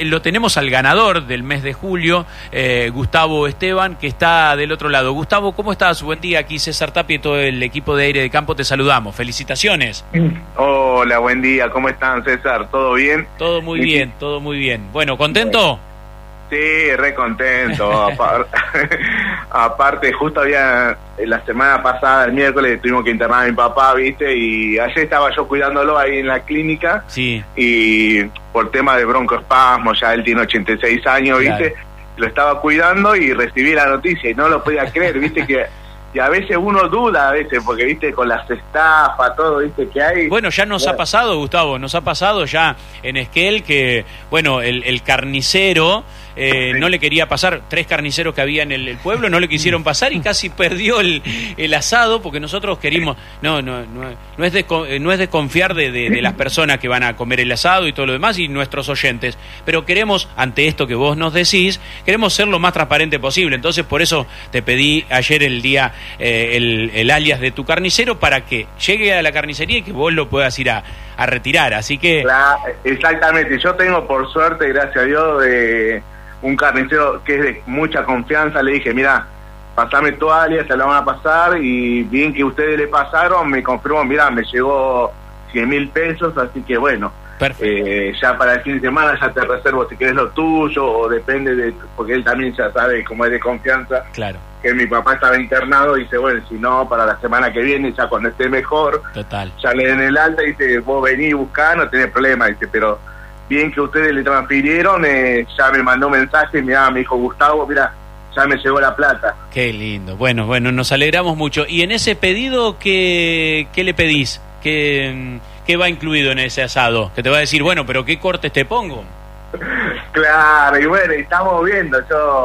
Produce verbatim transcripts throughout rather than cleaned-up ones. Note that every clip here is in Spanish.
lo tenemos al ganador del mes de julio, eh, Gustavo Esteban, que está del otro lado. Gustavo, ¿cómo estás? Buen día, aquí César Tapia y todo el equipo de Aire de Campo te saludamos. Felicitaciones. Hola, buen día, ¿cómo están, César? ¿Todo bien? Todo muy bien, todo muy bien. Bueno, ¿contento? Sí, re contento. Aparte, justo había, la semana pasada, el miércoles, tuvimos que internar a mi papá, ¿viste? Y ayer estaba yo cuidándolo ahí en la clínica. Sí. Y por tema de broncoespasmo, ya él tiene ochenta y seis años, ¿viste? Claro. Lo estaba cuidando y recibí la noticia y no lo podía creer, ¿viste? Que y a veces uno duda, a veces, porque, viste, con las estafas, todo, viste, que hay... Bueno, ya nos bueno. ha pasado, Gustavo, nos ha pasado ya en Esquel que, bueno, el, el carnicero eh, sí. no le quería pasar, tres carniceros que había en el, el pueblo no le quisieron pasar y casi perdió el, el asado, porque nosotros querimos... No, no, no, no es de, no es de confiar de, de, de las personas que van a comer el asado y todo lo demás y nuestros oyentes, pero queremos, ante esto que vos nos decís, queremos ser lo más transparente posible, entonces por eso te pedí ayer el día... Eh, el, el alias de tu carnicero para que llegue a la carnicería y que vos lo puedas ir a, a retirar, así que... Claro, exactamente, yo tengo por suerte, gracias a Dios, de un carnicero que es de mucha confianza. Le dije, mira, pasame tu alias, te la van a pasar, y bien que ustedes le pasaron, me confirmó, mira, me llegó cien mil pesos, así que bueno, eh, ya para el fin de semana ya te reservo si querés lo tuyo, o depende de, porque él también ya sabe cómo es de confianza. Claro. Que mi papá estaba internado, dice, bueno, si no, para la semana que viene, ya cuando esté mejor, total, ya le den el alta, dice, vos venís y buscá, no tenés problema, dice, pero bien que ustedes le transfirieron, eh, ya me mandó un mensaje, mirá, me dijo Gustavo, mira, ya me llegó la plata. Qué lindo, bueno, bueno, nos alegramos mucho. Y en ese pedido, ¿qué, qué le pedís? ¿Qué, ¿Qué va incluido en ese asado? Que te va a decir, bueno, pero ¿qué cortes te pongo? Claro, y bueno, estamos viendo,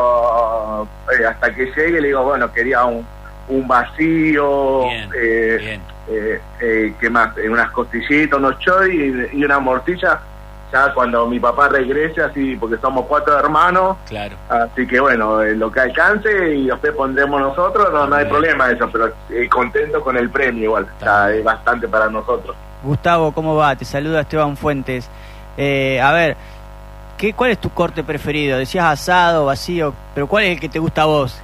yo eh, hasta que llegue le digo, bueno, quería un, un vacío, bien, eh, bien. Eh, eh, ¿qué más? Eh, unas costillitas, unos choy y, y una morcilla, ya cuando mi papá regrese, así, porque somos cuatro hermanos, claro. Así que bueno, eh, lo que alcance y después pondremos nosotros, no, no hay problema eso, pero eh, contento con el premio igual, ya es bastante para nosotros. Gustavo, ¿cómo va? Te saluda Esteban Fuentes. Eh, a ver, ¿Qué, ¿cuál es tu corte preferido? Decías asado, vacío, pero ¿cuál es el que te gusta a vos?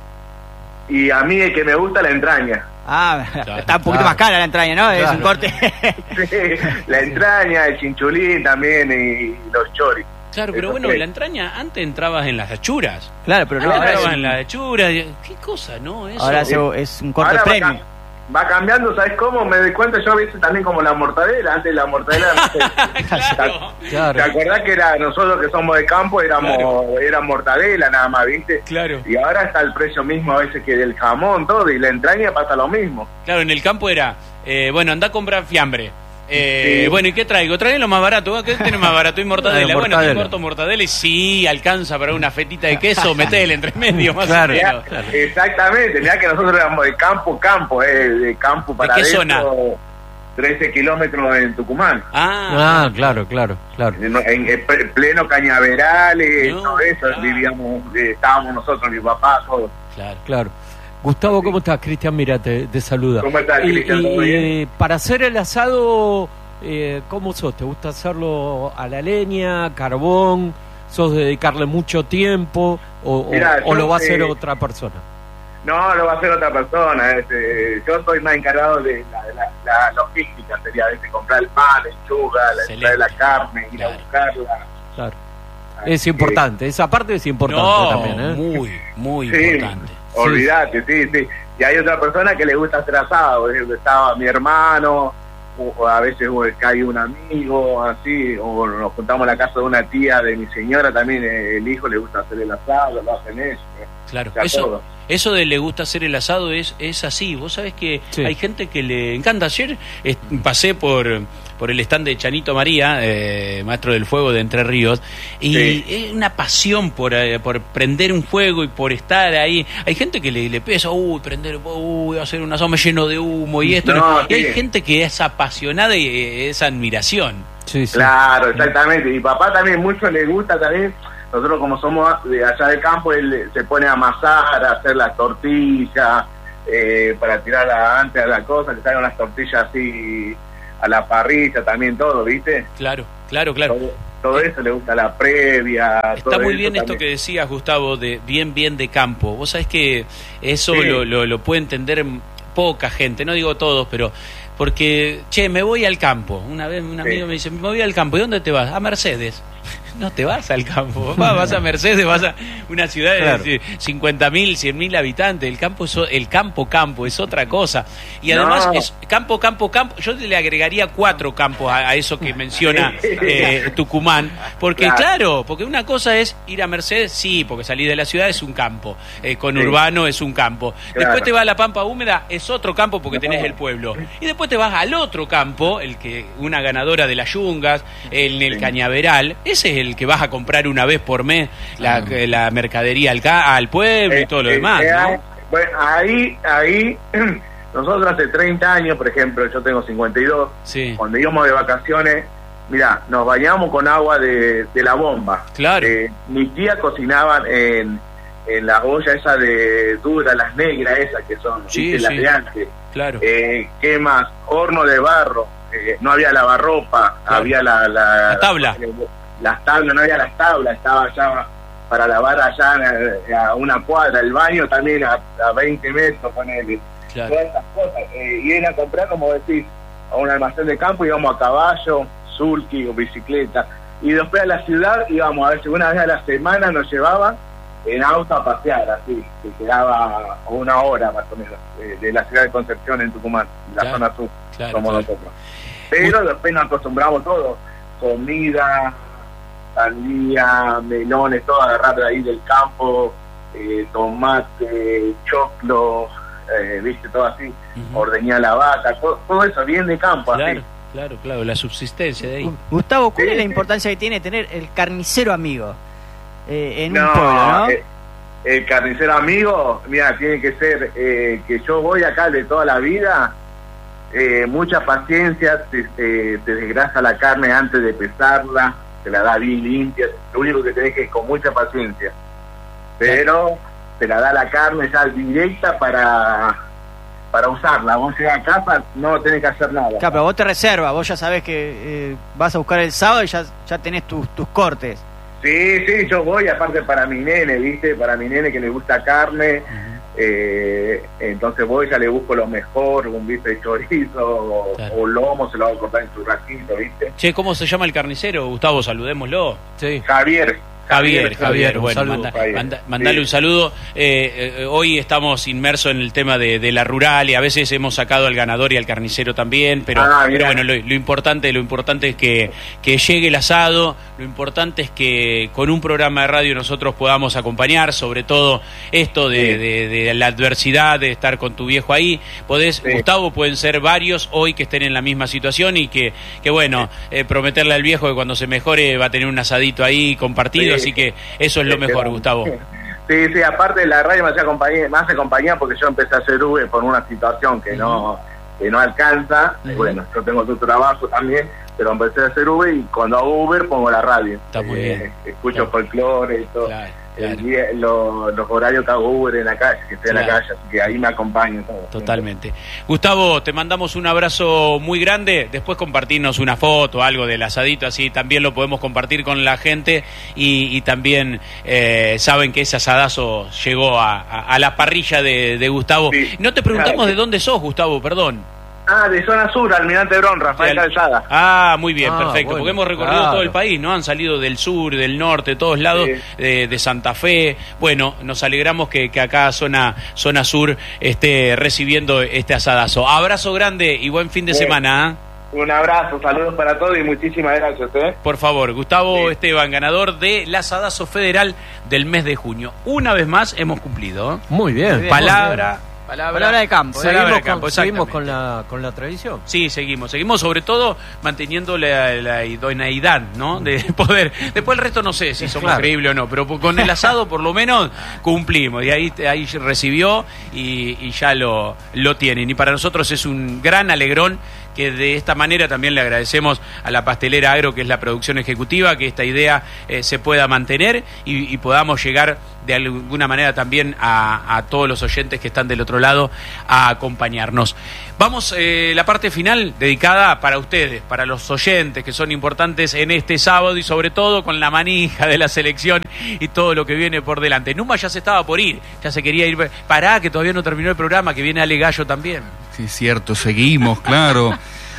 Y a mí el que me gusta la entraña. Ah, claro, está un poquito claro. más cara la entraña, ¿no? Claro. Es un corte... Sí, la entraña, el chinchulín también y los choris. Claro, pero Eso bueno, es. La entraña, antes entrabas en las achuras. Claro, pero no, ahora ahora entrabas es... en las achuras. ¿Qué cosa, no? Eso. Ahora es, es un corte ahora premium. Va, va cambiando, ¿sabes cómo? Me doy cuenta, yo a veces también como la mortadela. Antes la mortadela... Claro. ¿Te, claro. ¿Te acordás que era nosotros que somos de campo, éramos claro. era mortadela nada más, ¿viste? Claro. Y ahora está el precio mismo a veces que del jamón, todo, y la entraña pasa lo mismo. Claro, en el campo era, eh, bueno, andá a comprar fiambre. Eh, sí. Bueno, ¿y qué traigo? Trae lo más barato. ¿Qué tiene más barato? Y mortadela. Bueno, te corto mortadela y sí, alcanza para una fetita de queso, metele entre medio, más claro, o menos. Claro. Exactamente, mirá que nosotros éramos de campo, campo, eh, de campo para ¿De qué adentro, zona? trece kilómetros en Tucumán. Ah, ah claro, claro, claro. En, en, en pleno Cañaverales, no, todo eso, claro. vivíamos, eh, estábamos nosotros, mi papá, todos. Claro, claro. Gustavo, ¿cómo estás? Cristian, mira, te, te saluda. ¿Cómo estás, Cristian? Y, ¿Todo bien? y para hacer el asado, eh, ¿cómo sos? ¿Te gusta hacerlo a la leña, carbón? ¿Sos de dedicarle mucho tiempo? ¿O, Mirá, o, o yo, lo va a hacer eh, otra persona? No, lo va a hacer otra persona. Este, yo soy más encargado de la, de la, la logística, sería de comprar el pan, lechuga, la, traer la carne, ir claro. a buscarla. Claro. Es importante, esa parte es importante no, también, ¿eh? muy, muy sí, importante. Olvídate, sí, sí. Y hay otra persona que le gusta hacer asado, por ejemplo, estaba mi hermano, o, o a veces o cae un amigo, así, o nos juntamos en la casa de una tía de mi señora, también eh, el hijo le gusta hacer el asado, lo hacen ellos. Claro, o sea, eso, todo. eso de le gusta hacer el asado es, es así. Vos sabés que sí. Hay gente que le encanta. Ayer eh, pasé por, por el stand de Chanito María, eh, maestro del fuego de Entre Ríos, y sí. Es una pasión por, eh, por prender un fuego y por estar ahí. Hay gente que le, le pesa, uy, prender, uy, hacer un asado me lleno de humo y esto. No, y sí. hay gente que es apasionada y eh, es admiración. Sí, sí. Claro, exactamente. Mi papá también mucho le gusta también. Nosotros como somos de allá del campo, él se pone a amasar, a hacer las tortillas, eh, para tirar la, antes a la cosa, que salgan las tortillas así a la parrilla también, todo, ¿viste? Claro, claro, claro. Todo, todo eso, le gusta la previa. Está todo muy eso bien esto también. que decías, Gustavo, de bien, bien de campo. Vos sabés que eso Sí. lo, lo, lo puede entender poca gente, no digo todos, pero porque, che, me voy al campo. Una vez un amigo Sí. me dice, me voy al campo. ¿Y dónde te vas? A Mercedes. No te vas al campo, vas, vas a Mercedes, vas a una ciudad Claro. de cincuenta mil, cien mil habitantes. El campo, es, o- el campo, campo, es otra cosa. Y además, No. es campo, campo, campo. Yo le agregaría cuatro campos a, a eso que menciona eh, Tucumán. Porque, Claro. claro, porque una cosa es ir a Mercedes, sí, porque salir de la ciudad es un campo. Eh, conurbano es un campo. Claro. Después te vas a la Pampa Húmeda, es otro campo porque No. tenés el pueblo. Y después te vas al otro campo, el que una ganadora de las Yungas, en el Sí. Cañaveral. Ese es el que vas a comprar una vez por mes la, Ah. la mercadería al, ca- al pueblo y Eh, todo lo eh, demás, eh, ¿no? Bueno, ahí, ahí, nosotros hace treinta años, por ejemplo, yo tengo cincuenta y dos, Sí, cuando íbamos de vacaciones, mirá, nos bañábamos con agua de, de la bomba. claro. Eh, mis tías cocinaban en, en las ollas esas de dura, las negras esas que son, Sí, ¿viste? Las sí. de antes. Claro. Eh, ¿Qué más? Horno de barro, eh, no había lavarropa, Claro. había la, la, La tabla. las tablas, no había las tablas, estaba allá para lavar allá eh, a una cuadra, el baño también a, a veinte metros, ponele, Claro. todas esas cosas. Eh, y era a comprar, como decís, a un almacén de campo, íbamos a caballo, sulky o bicicleta, y después a la ciudad íbamos a ver si una vez a la semana nos llevaban en auto a pasear, así, que quedaba una hora más o menos de, de la ciudad de Concepción en Tucumán, la Claro, zona sur, claro, somos claro. nosotros. Pero después nos acostumbramos todo, comida, sandía, melones, todo agarrar de ahí del campo, eh, tomate, choclo, eh, viste, todo así, Ujú. ordeñar la vaca, todo, todo eso bien de campo, Claro, así. claro, claro, la subsistencia de ahí. Gustavo, ¿cuál Sí, es la sí. importancia que tiene tener el carnicero amigo eh, en No, un pueblo, no? eh, el carnicero amigo, mira, tiene que ser eh, que yo voy acá de toda la vida, eh, mucha paciencia, te, te, te desgrasa la carne antes de pesarla, te la da bien limpia, lo único que tenés que es con mucha paciencia, pero te la da la carne ya directa para para usarla. Vos llegás a casa, no tenés que hacer nada. Claro, pero vos te reservas, vos ya sabés que eh, vas a buscar el sábado y ya, ya tenés tus, tus cortes. Sí, sí, yo voy, aparte para mi nene, ¿viste? Para mi nene que le gusta carne, Ujú. eh, entonces voy, ya le busco lo mejor, un bife de chorizo o, Claro. o lomo, se lo hago cortar en su ratito, ¿viste? Che, ¿cómo se llama el carnicero, Gustavo? Saludémoslo. Sí. Javier. Javier, Javier, un bueno, saludo, manda- Javier. manda- mandale Sí. un saludo. Eh, eh, hoy estamos inmersos en el tema de, de la rural y a veces hemos sacado al ganador y al carnicero también, pero, Ah, pero mirá. bueno, lo, lo importante, lo importante es que, que llegue el asado, lo importante es que con un programa de radio nosotros podamos acompañar, sobre todo esto de, Sí. de- de la adversidad, de estar con tu viejo ahí. Podés, Sí. Gustavo, pueden ser varios hoy que estén en la misma situación y que, que bueno, eh, prometerle al viejo que cuando se mejore va a tener un asadito ahí compartido, Sí. así que eso es lo mejor, Gustavo. Sí, sí, aparte la radio me hace compañía, me hace compañía porque yo empecé a hacer Uber por una situación que no que no alcanza. Ujú. Bueno, yo tengo tu trabajo también, pero empecé a hacer Uber y cuando hago Uber pongo la radio. Está muy bien. Escucho Claro. folclore y todo. Claro, El claro. día- lo- los horarios que hago Uber en la calle, que estoy en la Claro. calle, así que ahí me acompaño todo. Totalmente. Gustavo, te mandamos un abrazo muy grande. Después compartirnos una foto, algo del asadito, así también lo podemos compartir con la gente. Y, y también eh, saben que ese asadazo llegó a, a- a la parrilla de, de Gustavo. Sí. No te preguntamos Claro. de dónde sos, Gustavo, perdón. Ah, de zona sur, Almirante Brón, Rafael Del- Calzada. Ah, muy bien, Ah, perfecto. bueno, porque hemos recorrido claro. todo el país, ¿no? Han salido del sur, del norte, de todos lados, Sí. de, de Santa Fe. Bueno, nos alegramos que, que acá, zona, zona sur, esté recibiendo este asadazo. Abrazo grande y buen fin de Sí. semana. ¿eh? Un abrazo, saludos para todos y muchísimas gracias, ¿eh? Por favor, Gustavo Sí. Esteban, ganador del asadazo federal del mes de junio. Una vez más hemos cumplido. ¿eh? Muy bien. Muy bien. Palabra, palabra, Palabra de campo, ¿eh? palabra Seguimos, de campo, con, seguimos con, exactamente. la, con la tradición. Sí, seguimos, seguimos sobre todo manteniendo la, la idoneidad, ¿no? De poder. Después el resto no sé si somos Claro. creíbles o no, pero con el asado por lo menos cumplimos. Y ahí, ahí recibió y, y ya lo, lo tienen. Y para nosotros es un gran alegrón que de esta manera también le agradecemos a la Pastelera Agro, que es la producción ejecutiva, que esta idea eh, se pueda mantener y, y podamos llegar de alguna manera también a, a todos los oyentes que están del otro lado a acompañarnos. Vamos, eh, la parte final dedicada para ustedes, para los oyentes que son importantes en este sábado y sobre todo con la manija de la selección y todo lo que viene por delante. Numa ya se estaba por ir, ya se quería ir. Pará, que todavía no terminó el programa, que viene Ale Gallo también. Sí, cierto, seguimos, claro.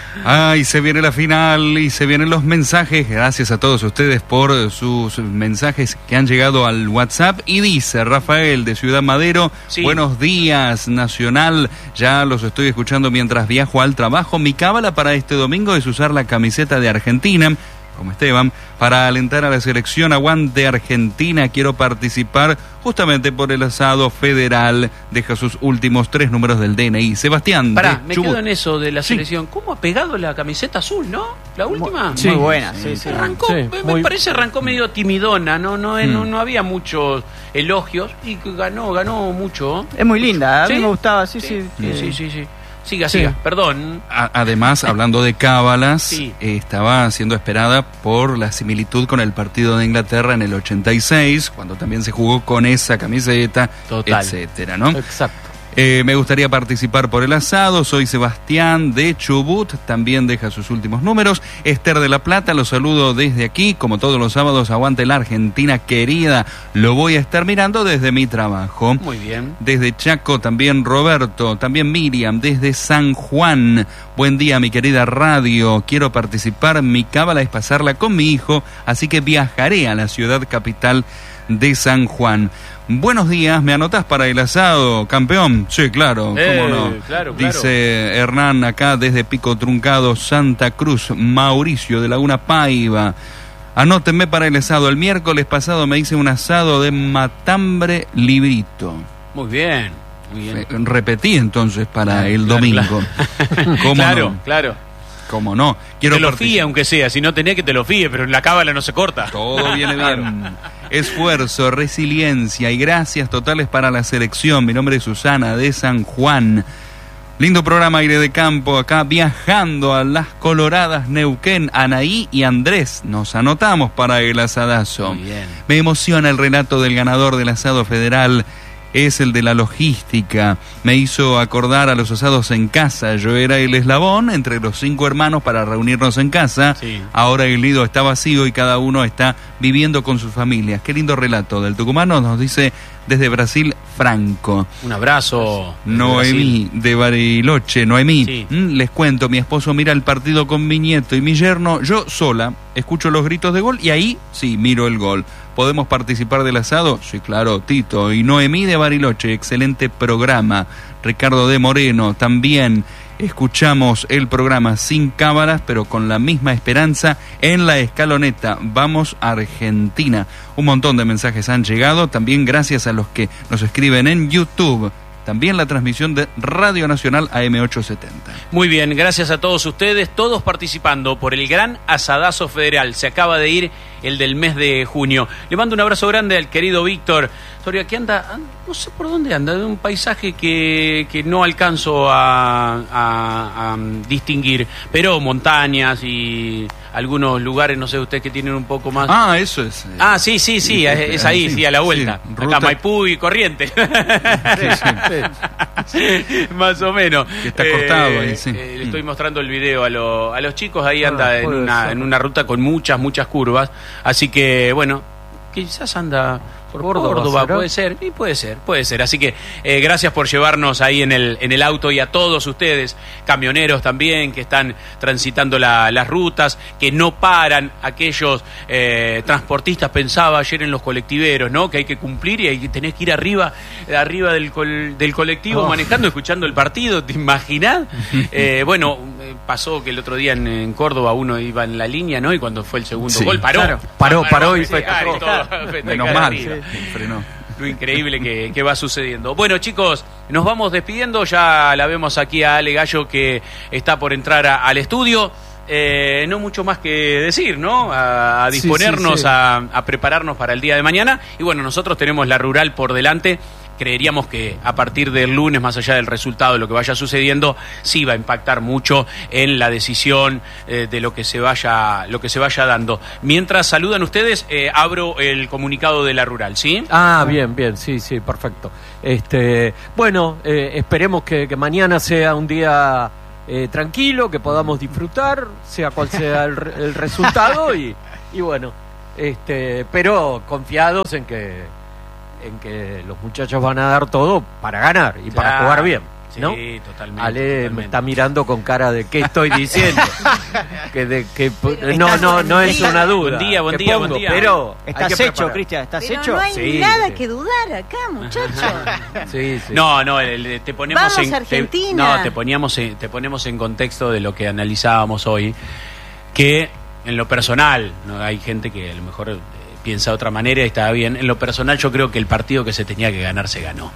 Ay, se viene la final y se vienen los mensajes. Gracias a todos ustedes por sus mensajes que han llegado al WhatsApp. Y dice Rafael de Ciudad Madero, sí. Buenos días, Nacional. Ya los estoy escuchando mientras viajo al trabajo. Mi cábala para este domingo es usar la camiseta de Argentina, como Esteban, para alentar a la selección. Aguante Argentina, quiero participar justamente por el asado federal. Deja sus últimos tres números del D N I. Sebastián. Pará, de me Chubut. quedo en eso de la Sí. selección. ¿Cómo ha pegado la camiseta azul, no? La última. Sí, muy buena, sí, sí. Arrancó, Sí, me, muy- me parece arrancó medio timidona, no, no, Mm. no, no había muchos elogios y ganó, ganó mucho. Es muy linda, a mí ¿Sí? me gustaba, sí, sí. sí, eh, sí, sí, sí. Siga, Sí. siga, perdón. A- Además, hablando de cábalas, Sí. eh, estaba siendo esperada por la similitud con el partido de Inglaterra en el ochenta y seis, cuando también se jugó con esa camiseta, Total. etcétera, ¿no? Exacto. Eh, me gustaría participar por el asado. Soy Sebastián de Chubut, también deja sus últimos números. Esther de la Plata, los saludo desde aquí, como todos los sábados. Aguante la Argentina querida, lo voy a estar mirando desde mi trabajo. Muy bien. Desde Chaco también Roberto, también Miriam, desde San Juan. Buen día, mi querida radio. Quiero participar, mi cábala es pasarla con mi hijo, así que viajaré a la ciudad capital de San Juan. Buenos días, ¿me anotás para el asado, campeón? Sí, claro, cómo Eh, no. claro, claro. Dice Hernán acá desde Pico Truncado, Santa Cruz, Mauricio de Laguna Paiva. Anótenme para el asado. El miércoles pasado me hice un asado de matambre librito. Muy bien. Muy bien. Eh, Repetí entonces para Claro, el claro, domingo. ¿Cómo claro, no? claro. ¿Cómo no? Quiero te lo participar. fíe, aunque sea. Si no tenés que te lo fíe, pero en la cábala no se corta. Todo viene Claro. bien. Esfuerzo, resiliencia y gracias totales para la selección. Mi nombre es Susana de San Juan. Lindo programa, aire de campo, acá viajando a las Coloradas, Neuquén. Anaí y Andrés, nos anotamos para el asadazo. Muy bien. Me emociona el relato del ganador del asado federal. Es el de la logística. Me hizo acordar a los asados en casa. Yo era el eslabón entre los cinco hermanos para reunirnos en casa. Sí. Ahora el nido está vacío y cada uno está viviendo con sus familias. Qué lindo relato del tucumano, nos dice desde Brasil, Franco. Un abrazo. desde Noemí Brasil. de Bariloche. Noemí, Sí. mm, les cuento, mi esposo mira el partido con mi nieto y mi yerno. Yo sola escucho los gritos de gol y ahí sí miro el gol. ¿Podemos participar del asado? Sí, claro, Tito. Y Noemí de Bariloche, excelente programa. Ricardo de Moreno, también escuchamos el programa sin cámaras, pero con la misma esperanza en la escaloneta. Vamos a Argentina. Un montón de mensajes han llegado, también gracias a los que nos escriben en YouTube. También la transmisión de Radio Nacional A M ochocientos setenta. Muy bien, gracias a todos ustedes, todos participando por el gran asadazo federal. Se acaba de ir el del mes de junio. Le mando un abrazo grande al querido Víctor Soria, que anda, anda- no sé por dónde anda, de un paisaje que, que no alcanzo a, a- a distinguir, pero montañas y algunos lugares, no sé, ustedes que tienen un poco más... Ah, eso es. eh, Ah, sí, sí, sí, es, es ahí, sí, a la vuelta. Sí, Acá ruta- Maipú y Corrientes. Más o menos. Que está cortado ahí, sí. eh, le estoy mostrando el video a, lo- a los chicos, ahí anda Ah, en, puede una, ser. en una ruta con muchas, muchas curvas. Así que, bueno, quizás anda por Córdoba, Córdoba, ¿será? puede ser, y puede ser, puede ser. Así que eh, gracias por llevarnos ahí en el, en el auto y a todos ustedes, camioneros también, que están transitando la- las rutas, que no paran, aquellos eh, transportistas, pensaba ayer en los colectiveros, ¿no? Que hay que cumplir y hay que tenés que ir arriba, arriba del, col- del colectivo Oh. manejando, escuchando el partido, ¿te imaginás? Eh, bueno, eh, pasó que el otro día en, en Córdoba uno iba en la línea, ¿no? Y cuando fue el segundo Sí, gol, paró. claro. Paró, paró y festejar festejó. todo, festejar Menos mal, arriba. frenó. Lo increíble que, que va sucediendo. Bueno, chicos, nos vamos despidiendo. Ya la vemos aquí a Ale Gallo, que está por entrar a- al estudio. Eh, no mucho más que decir, ¿no? A, a Sí, disponernos sí, sí. A, a prepararnos para el día de mañana. Y bueno, nosotros tenemos la rural por delante, creeríamos que a partir del lunes, más allá del resultado de lo que vaya sucediendo, sí va a impactar mucho en la decisión eh, de lo que se vaya lo que se vaya dando. Mientras saludan ustedes, eh, abro el comunicado de la Rural, ¿sí? Ah, bien, bien, sí, sí, perfecto. Este, bueno, eh, esperemos que, que mañana sea un día eh, tranquilo, que podamos disfrutar, sea cual sea el, el resultado y, y bueno, este, pero confiados en que en que los muchachos van a dar todo para ganar y para Claro. jugar bien, ¿no? Sí, totalmente. Ale totalmente. me está mirando con cara de ¿qué estoy diciendo? que de, que no, no, no es una duda. Buen día, buen que día, pongo, buen día. Pero hay ¿Estás que hecho, preparar. Cristian? ¿Estás Pero hecho? no hay Sí, nada sí. que dudar acá, muchachos. Sí, sí. No, no, el- el- te ponemos Vamos, en te- Argentina. no, te poníamos en, te ponemos en contexto de lo que analizábamos hoy, que en lo personal, no hay gente que a lo mejor eh, piensa de otra manera y está bien. En lo personal yo creo que el partido que se tenía que ganar se ganó.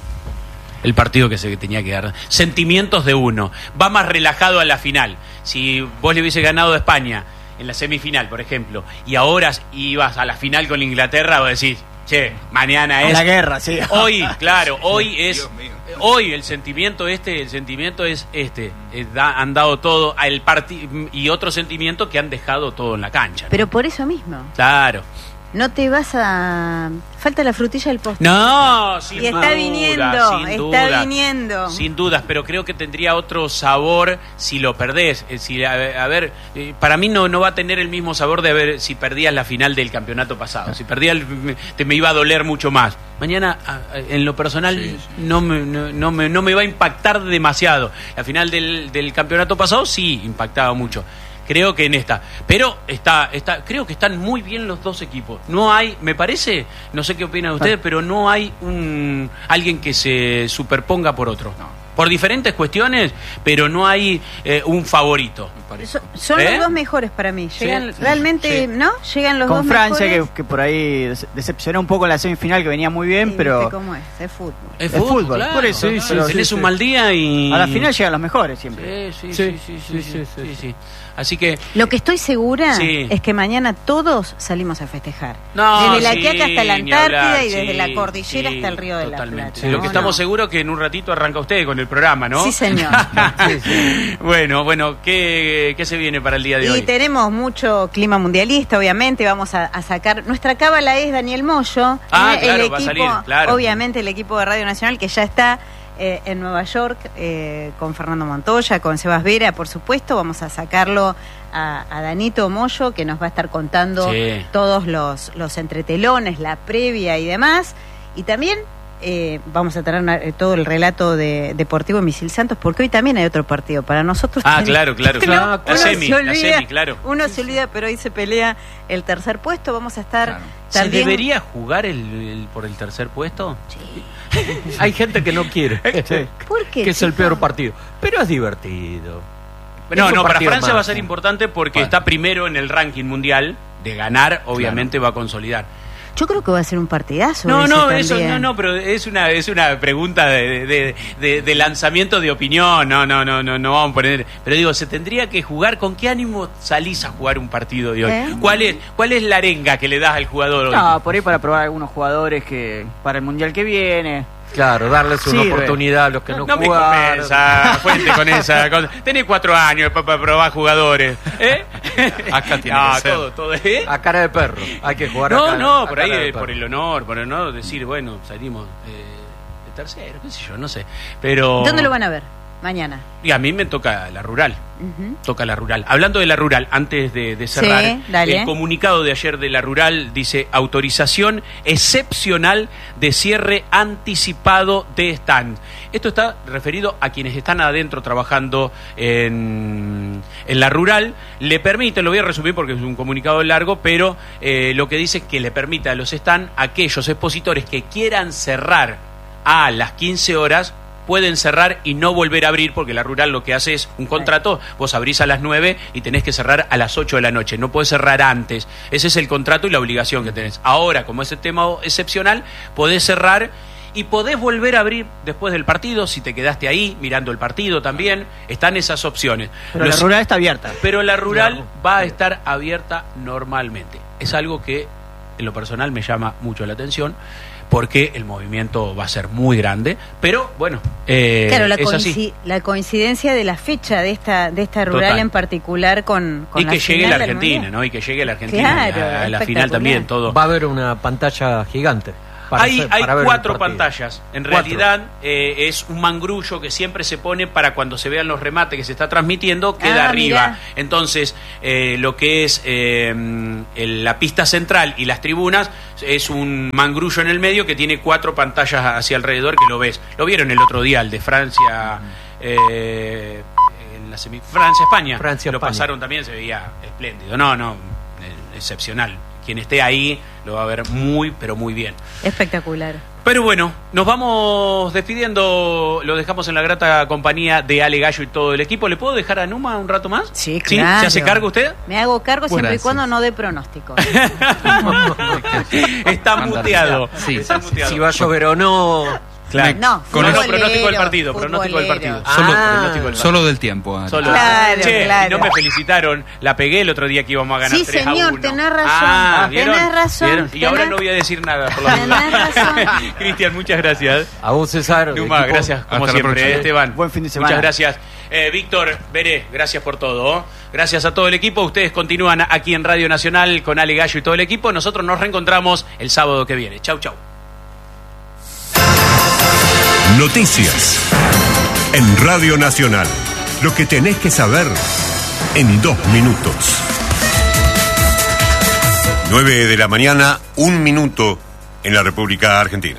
El partido que se tenía que ganar. Sentimientos de uno. Va más relajado a la final. Si vos le hubiese ganado a España en la semifinal, por ejemplo, y ahora ibas a la final con Inglaterra, vos decís, che, mañana A es... la guerra, sí. Hoy, claro, hoy es... Dios mío. Hoy el sentimiento este, el sentimiento es este. eh, da- han dado todo al partido y otro sentimiento que han dejado todo en la cancha. ¿no? Pero por eso mismo, Claro. no te vas a... Falta la frutilla del postre. No, sin Y está duda, viniendo, sin está duda, viniendo. Sin dudas, pero creo que tendría otro sabor si lo perdés. Eh, si, a, ver, a ver, eh, para mí no, no va a tener el mismo sabor de haber si perdías la final del campeonato pasado. Si perdías, el- me- te me iba a doler mucho más. Mañana, a- a- en lo personal, Sí, sí. No, me, no, no me, no me va a impactar demasiado. La final del, del campeonato pasado sí impactaba mucho. Creo que en esta, pero está, está, creo que están muy bien los dos equipos. No hay, me parece, no sé qué opinan ustedes, pero no hay un alguien que se superponga por otro. Por diferentes cuestiones, pero no hay eh, un favorito. So- son ¿Eh? los dos mejores para mí. Llegan Sí, realmente, sí. ¿no? Llegan los Con dos Francia, que, mejores. que por ahí des- decepcionó un poco en la semifinal, que venía muy bien, Sí, pero ¿viste cómo es? Es fútbol. Es Es fútbol, claro, por eso. claro. Sí, sí, Tenés sí, un sí. mal día y... a la final llegan los mejores siempre. Sí, sí, Sí, sí, sí, sí, sí, sí, sí, sí, sí. Así que... Lo que estoy segura Sí. es que mañana todos salimos a festejar. No, desde la sí, Quiaca hasta la ni Antártida hablar, y desde sí, la cordillera sí, hasta el Río de la totalmente. Plata. Lo que ¿no? estamos No. seguros que en un ratito arranca usted con el programa, ¿no? Sí, señor. Sí, sí. Bueno, bueno, ¿qué, ¿qué se viene para el día de Y hoy? tenemos mucho clima mundialista, obviamente. Vamos a, a sacar. Nuestra cábala es Daniel Moyo. Ah, eh, claro, el va a equipo, salir, claro. Obviamente, el equipo de Radio Nacional que ya está eh, en Nueva York eh, con Fernando Montoya, con Sebas Vera, por supuesto. Vamos a sacarlo a, a Danito Moyo, que nos va a estar contando Sí. todos los, los entretelones, la previa y demás. Y también. Eh, vamos a tener una- eh, todo el relato de Deportivo Misil Santos, porque hoy también hay otro partido para nosotros. Ah, tenemos- claro, claro, No, claro. La uno semi, se la olvida, semi, claro. Uno se olvida, pero hoy se pelea el tercer puesto. Vamos a estar Claro. ¿Se también. debería jugar el, el- por el tercer puesto? Hay gente que no quiere, ¿Por qué? que es el chicos? peor partido, pero es divertido. No, Es un no, para partido Francia más, va a ser ¿no? importante porque Bueno. está primero en el ranking mundial. De ganar, obviamente va a consolidar. Yo creo que va a ser un partidazo. No, ese no, eso, también. no, no, pero es una, es una pregunta de, de, de- de lanzamiento de opinión. No, no, no, no, no vamos a poner. Pero digo, se tendría que jugar. ¿Con qué ánimo salís a jugar un partido de hoy? ¿Eh? ¿Cuál es, cuál es la arenga que le das al jugador hoy? No, por ahí para probar algunos jugadores que para el mundial que viene. Claro, darles una Sirve. oportunidad a los que no, No me jugaron. convenza, fuente con esa cosa. Tenés cuatro años para probar jugadores. ¿Eh? Acá tiene no, que ser. todo, todo, ¿eh? A cara de perro, hay que jugar a No, cara- no, a por cara ahí de eh, por perro. el honor, por el honor, decir, bueno, salimos eh, de tercero, qué sé yo, no sé. Pero. ¿Dónde lo van a ver? Mañana. Y a mí me toca la rural. Ujú. Toca la rural. Hablando de la rural, antes de, de cerrar, Sí, dale. el comunicado de ayer de la rural dice autorización excepcional de cierre anticipado de stand. Esto está referido a quienes están adentro trabajando en, en la rural. Le permite, lo voy a resumir porque es un comunicado largo, pero eh, lo que dice es que le permite a los stand, aquellos expositores que quieran cerrar a las quince horas, pueden cerrar y no volver a abrir, porque la rural lo que hace es un contrato, vos abrís a las nueve y tenés que cerrar a las ocho de la noche, no podés cerrar antes. Ese es el contrato y la obligación que tenés. Ahora, como es el tema excepcional, podés cerrar y podés volver a abrir después del partido, si te quedaste ahí mirando el partido también, están esas opciones. Pero Los- la rural está abierta. pero la rural Claro. va a estar abierta normalmente. Es algo que en lo personal me llama mucho la atención, porque el movimiento va a ser muy grande, pero bueno, eh, claro, la, es coinci- así. la coincidencia de la fecha de esta de esta rural Total. en particular con, con Y la que llegue final la del Argentina, Mundial. ¿no? Y que llegue la Argentina Claro, a la, a la final espectacular. también, todo. Va a haber una pantalla gigante. Para Hay, hacer- hay para ver el cuatro partido. pantallas. En Cuatro. realidad eh, es un mangrullo que siempre se pone para cuando se vean los remates que se está transmitiendo, queda Ah, arriba. mirá. Entonces, eh, lo que es eh, el- la pista central y las tribunas es un mangrullo en el medio que tiene cuatro pantallas hacia alrededor que lo ves. Lo vieron el otro día, el de Francia... Eh, en la semi- Francia-España. Francia, lo España. pasaron también, se veía espléndido. No, no, eh, excepcional. Quien esté ahí lo va a ver muy, pero muy bien. Espectacular. Pero bueno, nos vamos despidiendo, lo dejamos en la grata compañía de Ale Gallo y todo el equipo. ¿Le puedo dejar a Numa un rato más? Sí, claro. ¿Se hace cargo usted? Me hago cargo siempre Gracias. y cuando no dé pronóstico. Está Anda, muteado. sí. Está muteado. Si va a llover o no. Claro. No, Con no, no, futbolero, pronóstico del partido, pronóstico del futbolero. partido. Solo Ah. pronóstico del partido. Solo del tiempo. Ari. Solo. Claro, Che, claro. y no me felicitaron. La pegué el otro día que íbamos a ganar Sí, tres a señor, uno. tenés razón. Ah, ¿vieron? Tenés razón, ¿Vieron? Y ahora tenés- no voy a decir nada. Por la Tenés duda. razón. Cristian, muchas gracias. A vos, César. Numa, equipo. gracias como Hasta la siempre, próxima. eh, Esteban. Buen fin de semana. Muchas gracias. Eh, Víctor, Veré, gracias por todo. Gracias a todo el equipo. Ustedes continúan aquí en Radio Nacional con Ale Gallo y todo el equipo. Nosotros nos reencontramos el sábado que viene. Chau, chau. Noticias en Radio Nacional. Lo que tenés que saber en dos minutos. nueve de la mañana, un minuto en la República Argentina.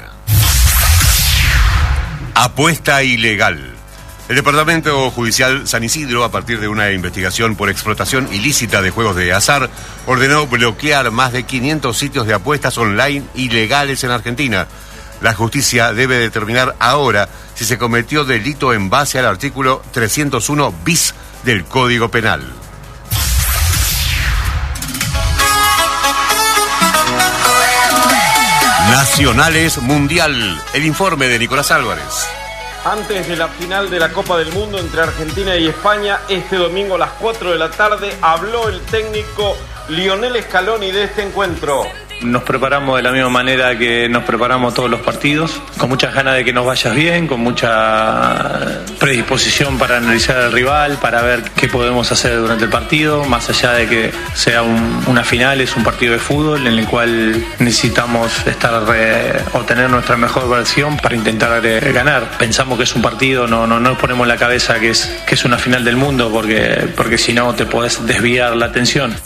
Apuesta ilegal. El Departamento Judicial San Isidro, a partir de una investigación por explotación ilícita de juegos de azar, ordenó bloquear más de quinientos sitios de apuestas online ilegales en Argentina. La justicia debe determinar ahora si se cometió delito en base al artículo trescientos uno bis del Código Penal. Nacionales Mundial. El informe de Nicolás Álvarez. Antes de la final de la Copa del Mundo entre Argentina y España, este domingo a las cuatro de la tarde, habló el técnico Lionel Scaloni de este encuentro. Nos preparamos de la misma manera que nos preparamos todos los partidos, con muchas ganas de que nos vaya bien, con mucha predisposición para analizar al rival, para ver qué podemos hacer durante el partido, más allá de que sea un, una final, es un partido de fútbol en el cual necesitamos estar eh, obtener nuestra mejor versión para intentar eh, ganar. Pensamos que es un partido, no, no, no nos ponemos en la cabeza que es, que es una final del mundo, porque, porque si no te podés desviar la atención.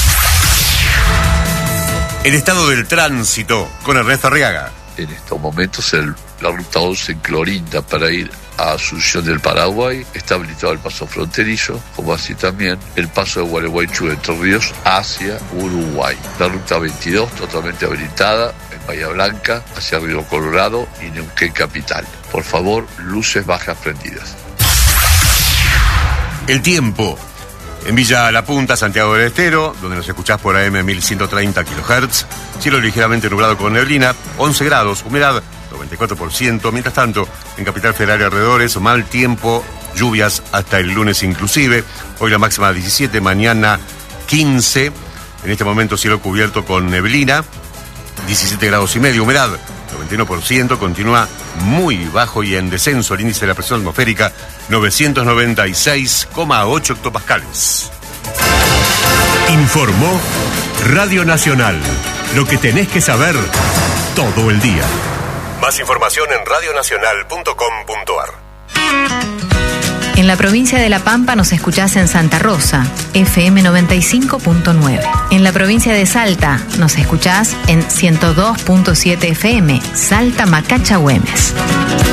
El estado del tránsito con Ernesto Arriaga. En estos momentos el, la ruta once en Clorinda para ir a Asunción del Paraguay está habilitado el paso fronterizo, como así también el paso de Gualeguaychú Entre Ríos hacia Uruguay. La ruta veintidós totalmente habilitada en Bahía Blanca hacia Río Colorado y Neuquén Capital. Por favor, luces bajas prendidas. El tiempo. En Villa La Punta, Santiago del Estero, donde nos escuchás por A M mil ciento treinta kilohertz, cielo ligeramente nublado con neblina, once grados, humedad noventa y cuatro por ciento. Mientras tanto, en Capital Federal y alrededores, mal tiempo, lluvias hasta el lunes inclusive. Hoy la máxima diecisiete, mañana quince. En este momento cielo cubierto con neblina, diecisiete grados y medio, humedad noventa y uno por ciento, continúa muy bajo y en descenso el índice de la presión atmosférica, novecientos noventa y seis coma ocho hectopascales. Informó Radio Nacional. Lo que tenés que saber todo el día. Más información en radionacional punto com punto ar. En la provincia de La Pampa nos escuchás en Santa Rosa, F M noventa y cinco punto nueve. En la provincia de Salta nos escuchás en ciento dos punto siete F M, Salta Macacha Güemes.